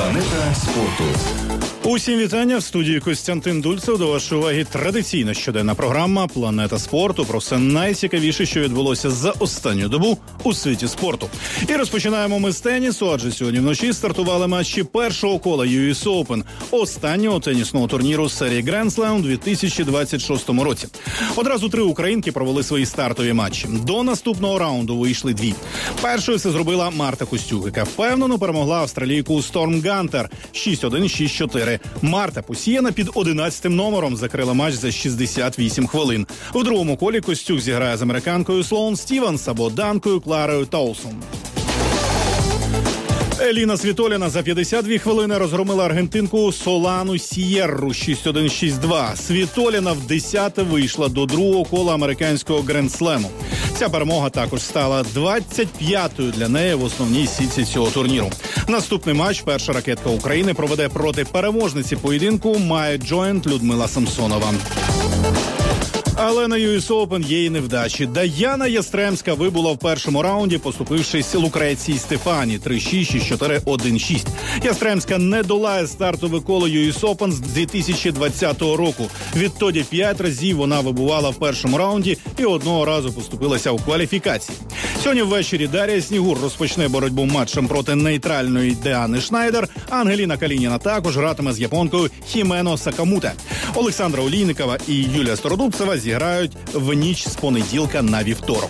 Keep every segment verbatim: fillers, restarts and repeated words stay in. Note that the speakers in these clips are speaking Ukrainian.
Планета спорту. Усім вітання, в студії Костянтин Дульцев. До вашої уваги традиційна щоденна програма «Планета спорту» про все найцікавіше, що відбулося за останню добу у світі спорту. І розпочинаємо ми з тенісу, адже сьогодні вночі стартували матчі першого кола ю ес Open, останнього тенісного турніру серії Grand Slam у дві тисячі двадцять шостому році. Одразу три українки провели свої стартові матчі. До наступного раунду вийшли дві. Першою це зробила Марта Костюк, яка впевнено перемогла австралійку Сторм Гантер шість один - шість чотири. Марта Посіяна під одинадцятим номером закрила матч за шістдесят вісім хвилин. У другому колі Костюк зіграє з американкою Слоун Стівенс або данкою Кларою Тоусон. Еліна Світоліна за п'ятдесят дві хвилини розгромила аргентинку Солану Сієрру шість один - шість два. Світоліна в десяте вийшла до другого кола американського Гранд-слему. Ця перемога також стала двадцять п'ятою для неї в основній сітці цього турніру. Наступний матч перша ракетка України проведе проти переможниці поєдинку Майя Джойнт Людмила Самсонова. Але на ю ес Open є і невдачі. Даяна Ястремська вибула в першому раунді, поступившись Лукреції Стефані три шість - шість чотири - один шість. Ястремська не долає стартове коло ю ес Open з дві тисячі двадцятого року. Відтоді п'ять разів вона вибувала в першому раунді і одного разу поступилася у кваліфікації. Сьогодні ввечері Дар'я Снігур розпочне боротьбу матчем проти нейтральної Деани Шнайдер. Ангеліна Калініна також гратиме з японкою Хімено Сакамуте. Олександра Олійникова і Юлія Стародубцева зіграють в ніч з понеділка на вівторок.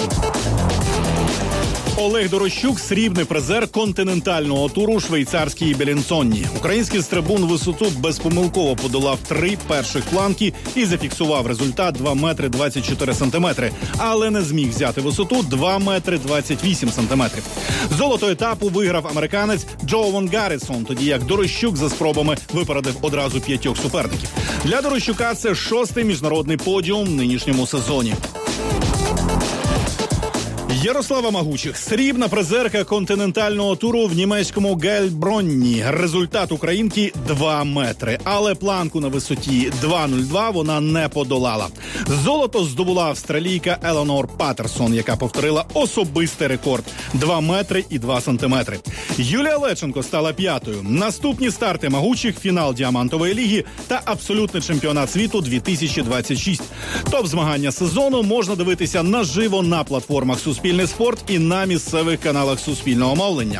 Олег Дорощук – срібний призер континентального туру швейцарській Белінсонні. Український стрибун висоту безпомилково подолав три перших планки і зафіксував результат два метри двадцять чотири сантиметри, але не зміг взяти висоту два метри двадцять вісім сантиметрів. Золото етапу виграв американець Джован Гаррісон, тоді як Дорощук за спробами випередив одразу п'ятьох суперників. Для Дорощука це шостий міжнародний подіум в нинішньому сезоні. Ярослава Магучих – срібна призерка континентального туру в німецькому Гельбронні. Результат українки – два метри. Але планку на висоті два нуль два вона не подолала. Золото здобула австралійка Еленор Паттерсон, яка повторила особистий рекорд – два метри і два сантиметри. Юлія Леченко стала п'ятою. Наступні старти Магучих – фінал Діамантової ліги та абсолютний чемпіонат світу дві тисячі двадцять шість. Топ-змагання сезону можна дивитися наживо на платформах Суспільного Суспільний спорт і на місцевих каналах суспільного мовлення.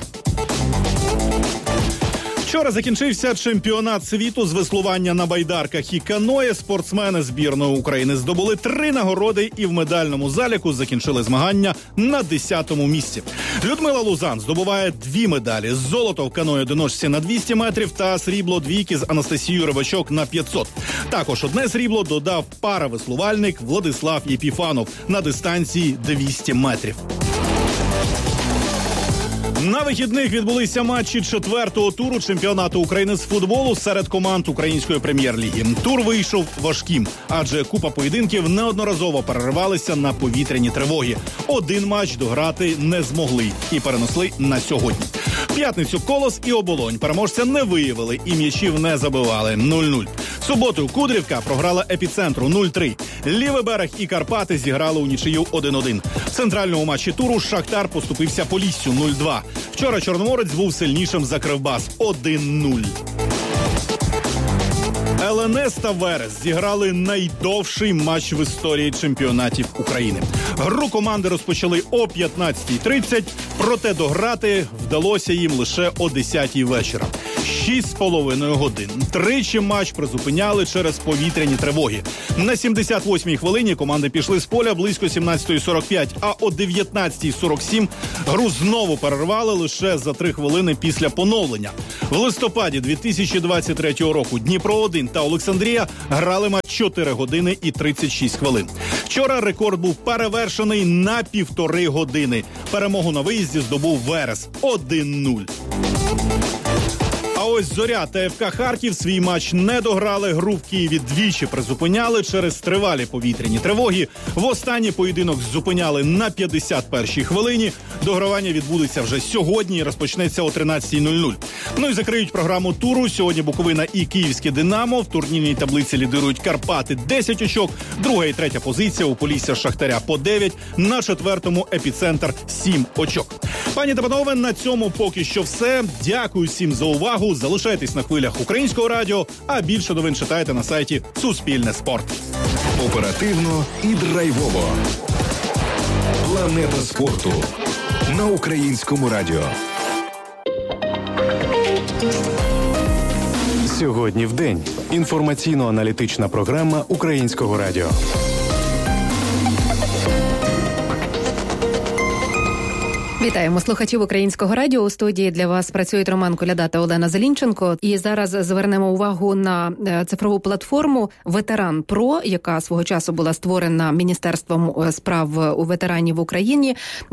Вчора закінчився чемпіонат світу з веслування на байдарках і каное. Спортсмени збірної України здобули три нагороди і в медальному заліку закінчили змагання на десятому місці. Людмила Лузан здобуває дві медалі: золото в каное-одиночці на двісті метрів та срібло двійки з Анастасією Рибачок на п'ятсот. Також одне срібло додав паравеслувальник Владислав Єпіфанов на дистанції двісті метрів. На вихідних відбулися матчі четвертого туру чемпіонату України з футболу серед команд української прем'єр-ліги. Тур вийшов важким, адже купа поєдинків неодноразово переривалися на повітряні тривоги. Один матч дограти не змогли і перенесли на сьогодні. В п'ятницю Колос і Оболонь переможця не виявили і м'ячів не забивали нуль нуль. Суботу Кудрівка програла Епіцентру нуль три. Лівий берег і Карпати зіграли у нічию один один. В центральному матчі туру Шахтар поступився Поліссю нуль два. Вчора Чорноморець був сильнішим за Кривбас один нуль. ел ен ес та Верес зіграли найдовший матч в історії чемпіонатів України. Гру команди розпочали о п'ятнадцятій тридцять, проте дограти вдалося їм лише о десятій вечора. Шість з половиною годин. Тричі матч призупиняли через повітряні тривоги. На сімдесят восьмій хвилині команди пішли з поля близько сімнадцятої сорок п'ять, а о дев'ятнадцятій сорок сім гру знову перервали лише за три хвилини після поновлення. В листопаді дві тисячі двадцять третього року Дніпро один та Олександрія грали матч чотири години і тридцять шість хвилин. Вчора рекорд був перевершений на півтори години. Перемогу на виїзді здобув Верес один нуль. А ось Зоря та еф ка Харків свій матч не дограли. Гру в Києві двічі призупиняли через тривалі повітряні тривоги. Востаннє поєдинок зупиняли на п'ятдесят першій хвилині. Догравання відбудеться вже сьогодні і розпочнеться о тринадцятій нуль нуль. Ну і закриють програму туру. Сьогодні Буковина і Київське Динамо. В турнірній таблиці лідирують Карпати десять очок. Друга і третя позиція у Полісся Шахтаря по дев'ять. На четвертому Епіцентр сім очок. Пані та панове, на цьому поки що все. Дякую всім за увагу. Залишайтесь на хвилях Українського радіо, а більше новин читайте на сайті Суспільне спорт. Оперативно і драйвово. Планета спорту на Українському радіо. Сьогодні в день. Інформаційно-аналітична програма Українського радіо. Вітаємо слухачів Українського радіо. У студії для вас працюють Роман Коляда та Олена Зелінченко. І зараз звернемо увагу на цифрову платформу «Ветеран Про», яка свого часу була створена Міністерством справ у ветеранів в Україні.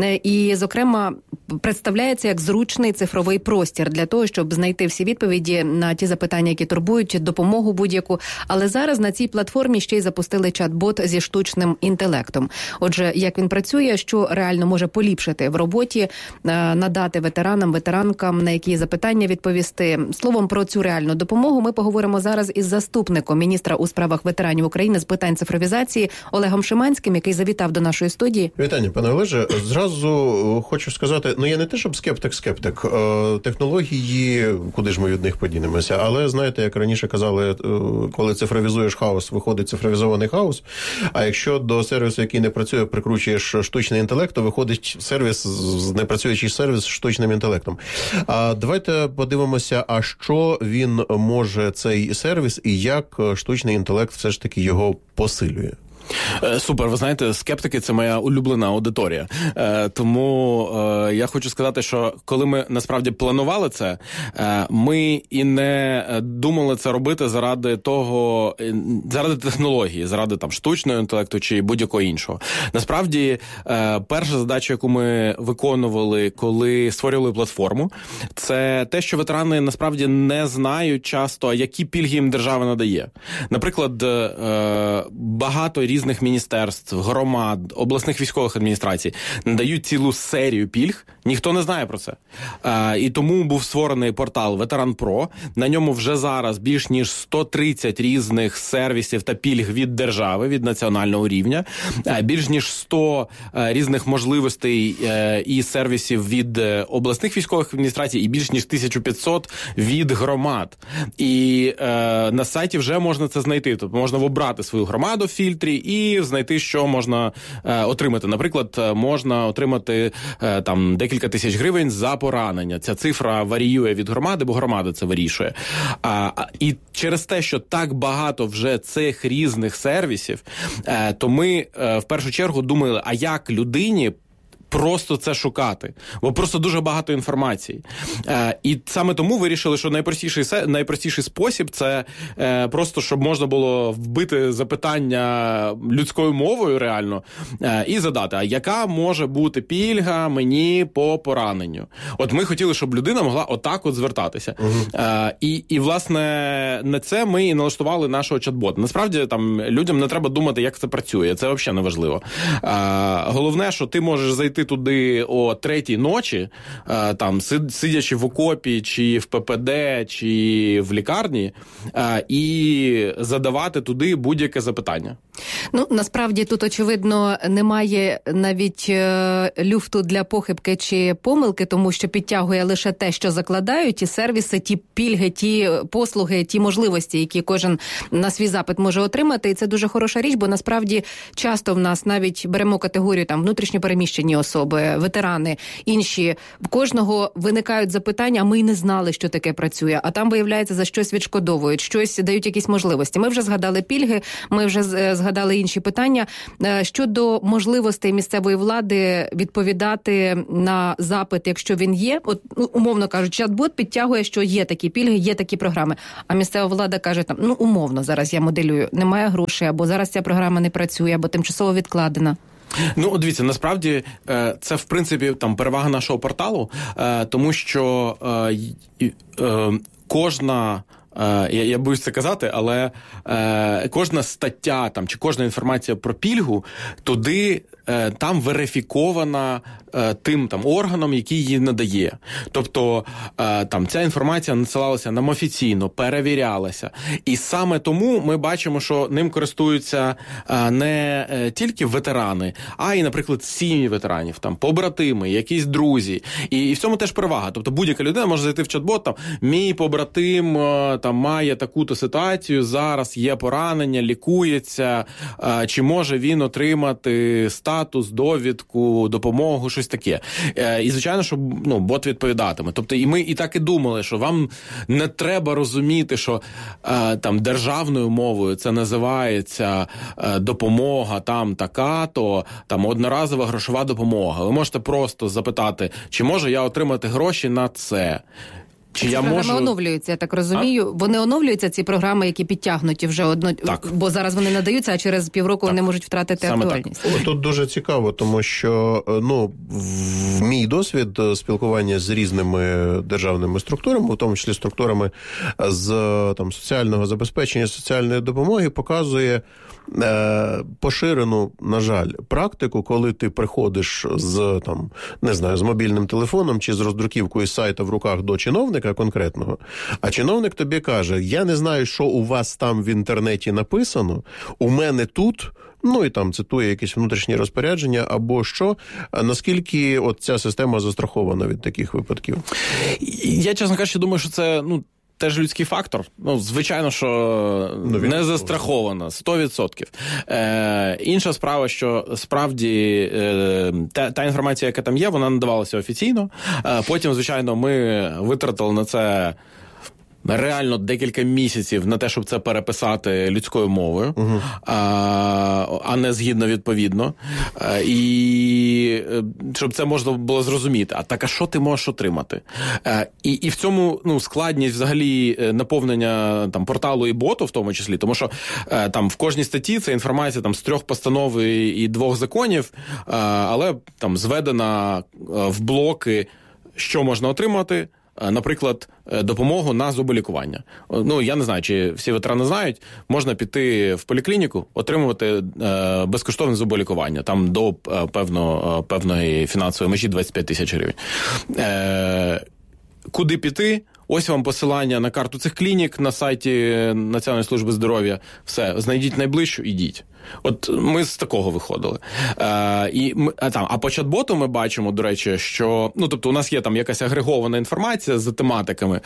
І, зокрема, представляється як зручний цифровий простір для того, щоб знайти всі відповіді на ті запитання, які турбують, допомогу будь-яку. Але зараз на цій платформі ще й запустили чат-бот зі штучним інтелектом. Отже, як він працює, що реально може поліпшити в роботі, надати ветеранам, ветеранкам, на які запитання відповісти. Словом, про цю реальну допомогу ми поговоримо зараз із заступником міністра у справах ветеранів України з питань цифровізації Олегом Шиманським, який завітав до нашої студії. Вітання, пане Олеже. Зразу хочу сказати, ну я не те, щоб скептик-скептик. Технології, куди ж ми від них подінемося, але знаєте, як раніше казали, коли цифровізуєш хаос, виходить цифровізований хаос, а якщо до сервісу, який не працює, прикручуєш штучний інтелект, то виходить сервіс з непрацюючий сервіс з штучним інтелектом. А давайте подивимося, а що він може, цей сервіс, і як штучний інтелект все ж таки його посилює. Супер, ви знаєте, скептики – це моя улюблена аудиторія. Е, тому е, я хочу сказати, що коли ми насправді планували це, е, ми і не думали це робити заради того, заради технології, заради там штучного інтелекту чи будь-якого іншого. Насправді, е, перша задача, яку ми виконували, коли створювали платформу, це те, що ветерани насправді не знають часто, які пільги їм держава надає. Наприклад, е, багато різних міністерств, громад, обласних військових адміністрацій надають цілу серію пільг, ніхто не знає про це. А, і тому був створений портал «Ветеран Про». На ньому вже зараз більш ніж сто тридцять різних сервісів та пільг від держави, від національного рівня, а, більш ніж сто а, різних можливостей а, і сервісів від а, обласних військових адміністрацій і більш ніж тисяча п'ятсот від громад. І а, на сайті вже можна це знайти. Тобто можна обрати свою громаду в фільтрі і знайти, що можна е, отримати. Наприклад, можна отримати е, там декілька тисяч гривень за поранення. Ця цифра варіює від громади, бо громада це вирішує. А, і через те, що так багато вже цих різних сервісів, е, то ми е, в першу чергу думали, а як людині просто це шукати, бо просто дуже багато інформації. Е, і саме тому вирішили, що найпростіший, найпростіший спосіб – це е, просто, щоб можна було вбити запитання людською мовою реально е, і задати, а яка може бути пільга мені по пораненню? От ми хотіли, щоб людина могла отак от звертатися. Угу. Е, і, і, власне, на це ми і налаштували нашого чат-бота. Насправді, там, людям не треба думати, як це працює. Це взагалі не важливо. Е, головне, що ти можеш зайти туди о третій ночі, там, сидячи в окопі, чи в ППД, чи в лікарні, і задавати туди будь-яке запитання. Ну, насправді, тут, очевидно, немає навіть люфту для похибки чи помилки, тому що підтягує лише те, що закладають, ті сервіси, ті пільги, ті послуги, ті можливості, які кожен на свій запит може отримати. І це дуже хороша річ, бо насправді часто в нас навіть беремо категорію там внутрішньопереміщені особи, ветерани, інші. В кожного виникають запитання, а ми й не знали, що таке працює. А там, виявляється, за щось відшкодовують, щось дають якісь можливості. Ми вже згадали пільги, ми вже згадали інші питання. Щодо можливостей місцевої влади відповідати на запит, якщо він є, от, ну, умовно кажуть, чат-бот підтягує, що є такі пільги, є такі програми. А місцева влада каже, там, ну, умовно, зараз я моделюю, немає грошей, або зараз ця програма не працює, або тимчасово відкладена. Ну, дивіться, насправді це, в принципі, там перевага нашого порталу, тому що кожна Я, я боюсь це казати, але е, кожна стаття там, чи кожна інформація про пільгу, туди е, там верифікована е, тим там, органом, який її надає. Тобто е, там, ця інформація надсилалася нам офіційно, перевірялася. І саме тому ми бачимо, що ним користуються е, не е, тільки ветерани, а й, наприклад, сім'ї ветеранів, там, побратими, якісь друзі. І, і в цьому теж перевага. Тобто будь-яка людина може зайти в чат-бот, там, мій побратим е, там має таку-то ситуацію, зараз є поранення, лікується, чи може він отримати статус, довідку, допомогу, щось таке. І, звичайно, що ну, бот відповідатиме. Тобто і ми і так і думали, що вам не треба розуміти, що там державною мовою це називається допомога там така-то, там одноразова грошова допомога. Ви можете просто запитати, чи можу я отримати гроші на це. Чи я програми можу... оновлюються, я так розумію. А? Вони оновлюються, ці програми, які підтягнуті вже одно... Так. Бо зараз вони надаються, а через півроку так. вони можуть втратити Саме актуальність. Так. Тут дуже цікаво, тому що ну, в мій досвід спілкування з різними державними структурами, в тому числі структурами з там, соціального забезпечення, соціальної допомоги, показує е, поширену, на жаль, практику, коли ти приходиш з, там, не знаю, з мобільним телефоном чи з роздруківкою сайта в руках до чиновника конкретного, а чиновник тобі каже, я не знаю, що у вас там в інтернеті написано, у мене тут, ну і там цитує якісь внутрішні розпорядження або що, наскільки от ця система застрахована від таких випадків? Я, чесно кажучи, думаю, що це, ну, теж людський фактор. Ну, звичайно, що ну, не застраховано, сто відсотків. Е, інша справа, що справді е, та, та інформація, яка там є, вона надавалася офіційно. Е, потім, звичайно, ми витратили на це реально декілька місяців на те, щоб це переписати людською мовою, uh-huh. а, а не згідно відповідно. А, і щоб це можна було зрозуміти. А так, а що ти можеш отримати? А, і, і в цьому ну, складність взагалі наповнення там, порталу і боту в тому числі, тому що а, там в кожній статті це інформація там, з трьох постанов і двох законів, а, але там зведена в блоки, що можна отримати. Наприклад, допомогу на зуболікування. Ну, я не знаю, чи всі ветерани знають, можна піти в поліклініку, отримувати е, безкоштовне зуболікування, там до е, певно, певної фінансової межі двадцять п'ять тисяч гривень. Е, куди піти? Ось вам посилання на карту цих клінік на сайті Національної служби здоров'я. Все, знайдіть найближчу, ідіть. От ми з такого виходили. Е, і ми, а, там, а по чат-боту ми бачимо, до речі, що ну, тобто у нас є там якась агрегована інформація з тематиками,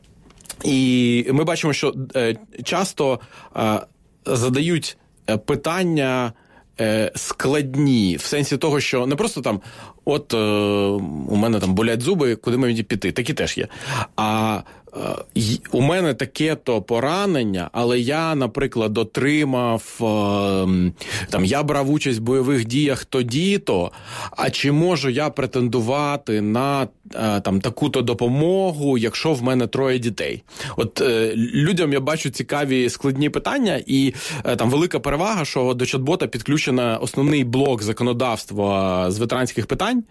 і ми бачимо, що е, часто е, задають питання е, складні, в сенсі того, що не просто там от е, у мене там болять зуби, куди мені піти, такі теж є. А у мене таке-то поранення, але я, наприклад, отримав, там, я брав участь в бойових діях тоді-то, а чи можу я претендувати на там, таку-то допомогу, якщо в мене троє дітей? От людям я бачу цікаві складні питання, і там велика перевага, що до чат-бота підключено основний блок законодавства з ветеранських питань,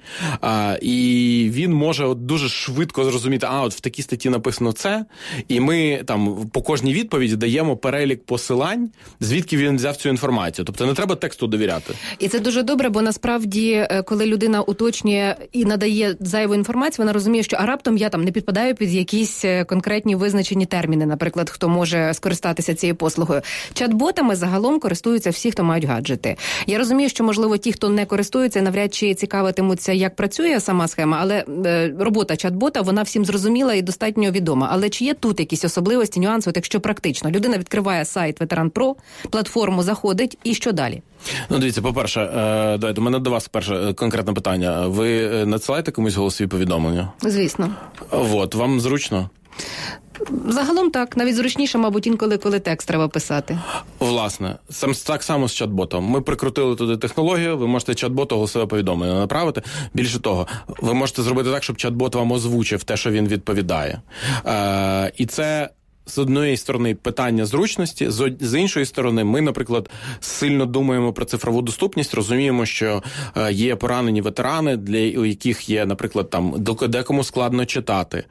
і він може от дуже швидко зрозуміти, а от в такій статті написано це, і ми там по кожній відповіді даємо перелік посилань, звідки він взяв цю інформацію. Тобто не треба тексту довіряти. І це дуже добре, бо насправді, коли людина уточнює і надає зайву інформацію, вона розуміє, що а раптом я там не підпадаю під якісь конкретні визначені терміни, наприклад, хто може скористатися цією послугою. Чат-ботами загалом користуються всі, хто мають гаджети. Я розумію, що, можливо, ті, хто не користується, навряд чи цікавитимуться, як працює сама схема, але робота чат-бота, вона всім зрозуміла і достатньо відома. Але чи є тут якісь особливості, нюанси, от якщо практично? Людина відкриває сайт Ветеран.Про, платформу заходить, і що далі? Ну, дивіться, по-перше, е, давайте, у мене до вас перше конкретне питання. Ви надсилаєте комусь голосові повідомлення? Звісно. От, вам зручно? Загалом так, навіть зручніше, мабуть, інколи, коли текст треба писати. Власне, сам так само з чат-ботом. Ми прикрутили туди технологію, ви можете чат-боту голосове повідомлення направити. Більше того, ви можете зробити так, щоб чат-бот вам озвучив те, що він відповідає. Е, і це з однієї сторони питання зручності, з іншої сторони ми, наприклад, сильно думаємо про цифрову доступність, розуміємо, що є поранені ветерани, для у яких є, наприклад, там декому складно читати,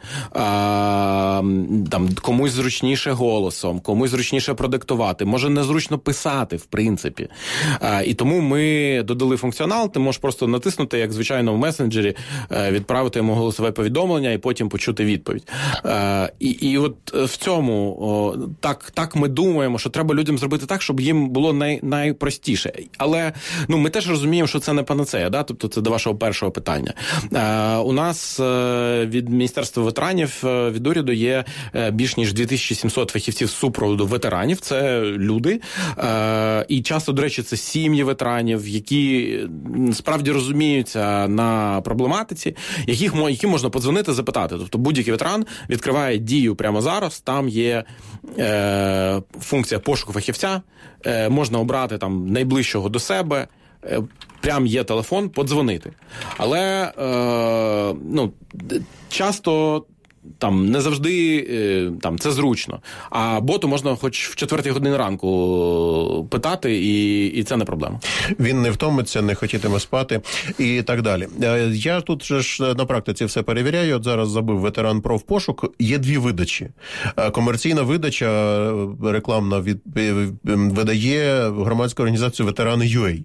там комусь зручніше голосом, комусь зручніше продиктувати, може незручно писати, в принципі. І тому ми додали функціонал, ти можеш просто натиснути, як звичайно в месенджері, відправити йому голосове повідомлення і потім почути відповідь. І, і от в цьому о, так, так ми думаємо, що треба людям зробити так, щоб їм було най, найпростіше. Але ну, ми теж розуміємо, що це не панацея, да? Тобто це до вашого першого питання. Е, у нас е, від Міністерства ветеранів, е, від уряду є е, більш ніж дві тисячі сімсот фахівців з супроводу ветеранів, це люди. Е, і часто, до речі, це сім'ї ветеранів, які справді розуміються на проблематиці, яких, які можна подзвонити, запитати. Тобто будь-який ветеран відкриває Дію прямо зараз, там є е, функція пошуку фахівця, е, можна обрати там найближчого до себе, е, прям є телефон, подзвонити. Але е, ну, часто там не завжди там це зручно. А боту можна хоч в четвертій годині ранку питати, і, і це не проблема. Він не втомиться, не хотітиме спати і так далі. Я тут же ж на практиці все перевіряю. От зараз забив ветеран про в пошук. Є дві видачі. Комерційна видача, рекламна, від, видає громадську організацію «Ветерани.ю ей».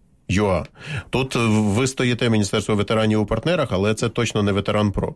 ЮА. Тут ви стоїте Міністерство ветеранів у партнерах, але це точно не Ветеран Про.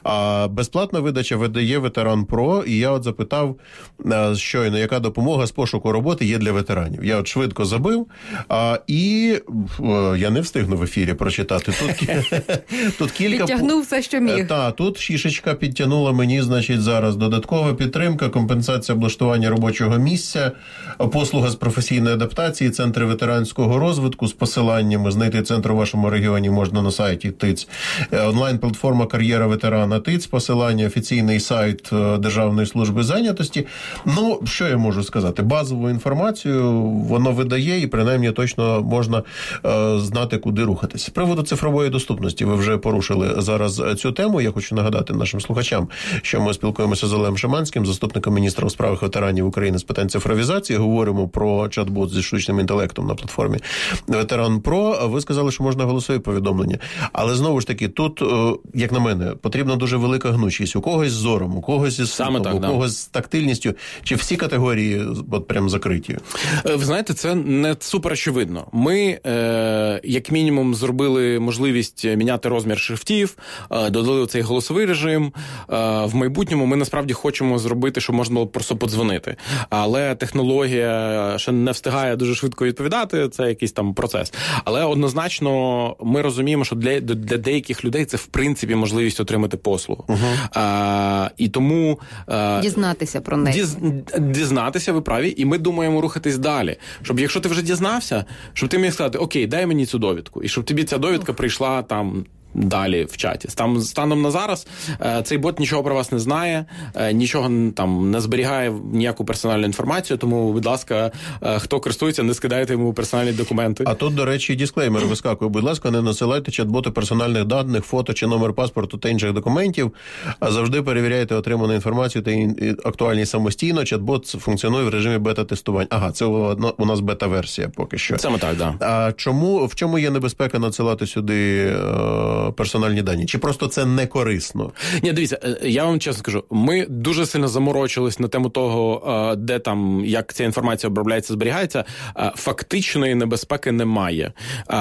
А безплатна видача видає Ветеран Про, і я от запитав щойно, яка допомога з пошуку роботи є для ветеранів. Я от швидко забив, а, і о, я не встигну в ефірі прочитати. Тут, тут кілька... Підтягнув все, що міг. Так, тут шішечка підтягнула мені, значить, зараз додаткова підтримка, компенсація облаштування робочого місця, послуга з професійної адаптації, центри ветеранського розвитку, з посиланнями, знайти центр у вашому регіоні можна на сайті ТИЦ. Онлайн-платформа «Кар'єра ветерана ТИЦ», посилання, офіційний сайт Державної служби зайнятості. Ну, що я можу сказати? Базову інформацію воно видає, і принаймні точно можна е, знати, куди рухатись. З приводу цифрової доступності ви вже порушили зараз цю тему. Я хочу нагадати нашим слухачам, що ми спілкуємося з Олегом Шиманським, заступником міністра у справах ветеранів України з питань цифровізації. Говоримо про чат-бот зі штучним інтелектом на платформі Ветеран Про. Ви сказали, що можна голосові повідомлення. Але знову ж таки, тут, як на мене, потрібна дуже велика гнучкість. У когось з зором, у когось із слухом, у когось да. з тактильністю. Чи всі категорії от прям закриті? Ви знаєте, це не супер очевидно. Ми, е, як мінімум, зробили можливість міняти розмір шрифтів, е, додали цей голосовий режим. Е, в майбутньому ми насправді хочемо зробити, щоб можна було просто подзвонити. Але технологія ще не встигає дуже швидко відповідати, це якийсь там процес. Але однозначно ми розуміємо, що для, для деяких людей це в принципі можливість отримати послугу. Uh-huh. А, і тому... А, дізнатися про неї. Діз, дізнатися, ви праві, і ми думаємо рухатись далі. Щоб якщо ти вже дізнався, щоб ти міг сказати, окей, дай мені цю довідку. І щоб тобі ця довідка прийшла там... далі в чаті. Там, станом на зараз цей бот нічого про вас не знає, нічого там не зберігає ніяку персональну інформацію, тому, будь ласка, хто користується, не скидайте йому персональні документи. А тут, до речі, дисклеймер вискакує. Будь ласка, не насилайте чат-боту персональних даних, фото чи номер паспорту та інших документів, а завжди перевіряйте отриману інформацію та актуальність самостійно. Чат-бот функціонує в режимі бета-тестування. Ага, це у нас бета-версія поки що. Саме так, да. А чому, в чому є небезпека надсилати сюди персональні дані? Чи просто це не корисно? Ні, дивіться, я вам чесно скажу, ми дуже сильно заморочились на тему того, де там, як ця інформація обробляється, зберігається. Фактичної небезпеки немає.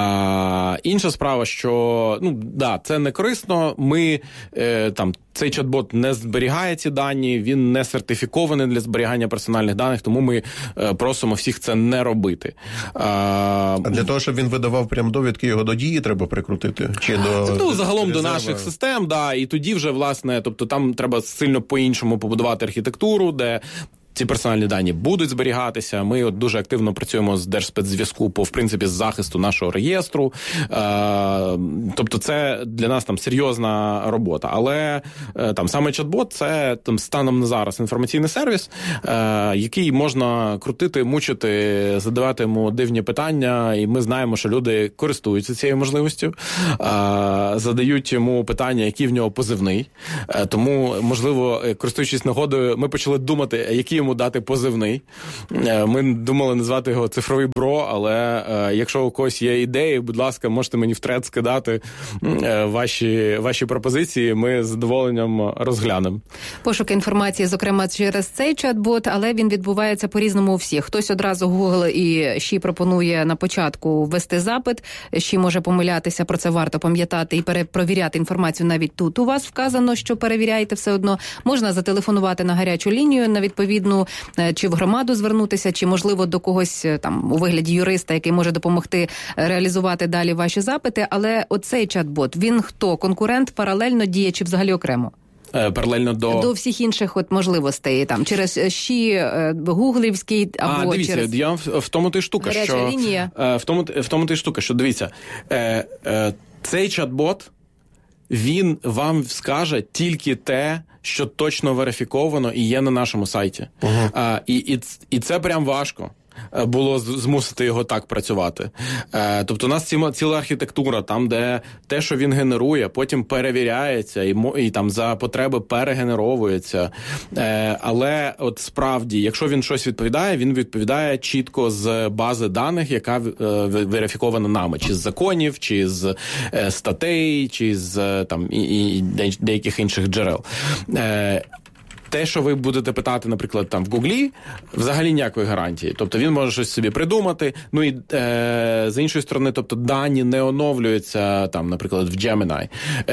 Інша справа, що, ну, да, це не корисно, ми там, цей чат-бот не зберігає ці дані, він не сертифікований для зберігання персональних даних, тому ми просимо всіх це не робити. А для того, щоб він видавав прям довідки, його до Дії треба прикрутити? Чи до... Ну, загалом резерва. До наших систем, да, і тоді вже, власне, тобто там треба сильно по-іншому побудувати архітектуру, де ці персональні дані будуть зберігатися. Ми от дуже активно працюємо з Держспецзв'язку по, в принципі, захисту нашого реєстру. Тобто це для нас там серйозна робота. Але там саме чат-бот – це там станом на зараз інформаційний сервіс, який можна крутити, мучити, задавати йому дивні питання, і ми знаємо, що люди користуються цією можливістю, задають йому питання, який в нього позивний. Тому, можливо, користуючись нагодою, ми почали думати, який йому дати позивний. Ми думали назвати його цифровий бро, але якщо у когось є ідеї, будь ласка, можете мені в тред скидати ваші, ваші пропозиції, ми з задоволенням розглянемо. Пошук інформації, зокрема, через цей чат-бот, але він відбувається по-різному у всіх. Хтось одразу Google і ще пропонує на початку ввести запит, ще може помилятися, про це варто пам'ятати і перепровіряти інформацію навіть тут. У вас вказано, що перевіряєте все одно. Можна зателефонувати на гарячу лінію, на відповідну, чи в громаду звернутися, чи, можливо, до когось там у вигляді юриста, який може допомогти реалізувати далі ваші запити. Але оцей чат-бот, він хто? Конкурент, паралельно діє чи взагалі окремо? Паралельно до... До всіх інших от можливостей, там, через щі, гуглівський, або а, дивіться, через... я в, в тому ти штука, гаряча що... лінія. В тому, в тому ти штука, що, дивіться, е, е, цей чат-бот, він вам скаже тільки те, що точно верифіковано і є на нашому сайті. Uh-huh. А, і, і, і це прям важко було змусити його так працювати. Е, тобто у нас ціла, ціла архітектура, там, де те, що він генерує, потім перевіряється і, і там за потреби перегенеровується. Е, але от справді, якщо він щось відповідає, він відповідає чітко з бази даних, яка е, верифікована нами. Чи з законів, чи з е, статей, чи з там, і, і деяких інших джерел. Е, Те, що ви будете питати, наприклад, там в Гуглі, взагалі ніякої гарантії. Тобто він може щось собі придумати. Ну і е, з іншої сторони, тобто дані не оновлюються, там, наприклад, в Gemini.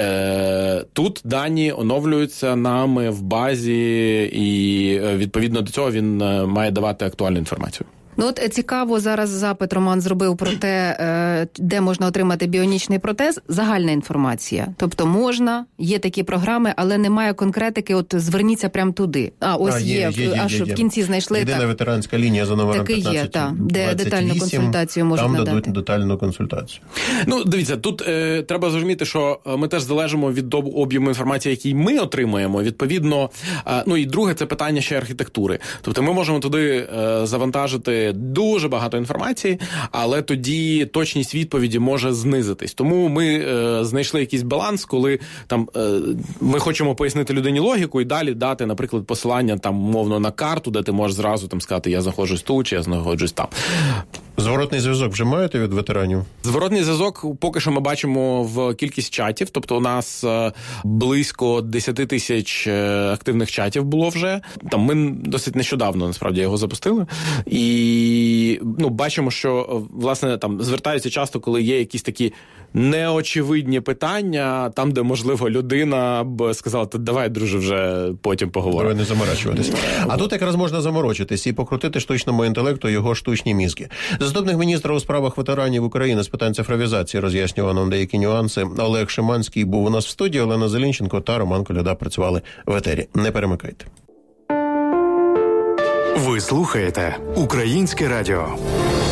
Е, тут дані оновлюються нами в базі, і відповідно до цього він має давати актуальну інформацію. Ну от цікаво, зараз запит Роман зробив про те, де можна отримати біонічний протез. Загальна інформація. Тобто можна, є такі програми, але немає конкретики, от зверніться прямо туди. А, ось а, є, є, є, є, аж є, є. В кінці знайшли. Єдина так, ветеранська лінія за номером п'ятнадцять є, та, де детальну консультацію можуть там надати. Дадуть детальну консультацію. Ну, дивіться, тут е, треба зрозуміти, що ми теж залежимо від об'єму інформації, який ми отримуємо. Відповідно, е, ну і друге, це питання ще архітектури. Тобто ми можемо туди е, завантажити дуже багато інформації, але тоді точність відповіді може знизитись. Тому ми е, знайшли якийсь баланс, коли там е, ми хочемо пояснити людині логіку і далі дати, наприклад, посилання там мовно на карту, де ти можеш зразу там сказати, я знаходжусь тут, чи я знаходжусь там. Зворотний зв'язок вже маєте від ветеранів? Зворотний зв'язок поки що ми бачимо в кількість чатів, тобто у нас близько десять тисяч активних чатів було вже. Там ми досить нещодавно, насправді, його запустили. І ну, бачимо, що, власне, там звертаються часто, коли є якісь такі неочевидні питання, там, де, можливо, людина б сказала, давай, друже, вже потім поговоримо. Давай не заморачуватись. А тут якраз можна заморочитись і покрутити штучному інтелекту його штучні мізки. Заступник міністра у справах ветеранів України з питань цифровізації роз'яснював нам деякі нюанси. Олег Шиманський був у нас в студії, Олена Зеленченко та Роман Коляда працювали в етері. Не перемикайте. Ви слухаєте Українське радіо.